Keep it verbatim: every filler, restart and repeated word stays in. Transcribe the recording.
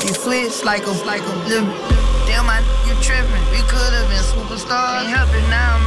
You switch like a, like a little. Damn, I you trippin'. We could've been superstars. Ain't helping now,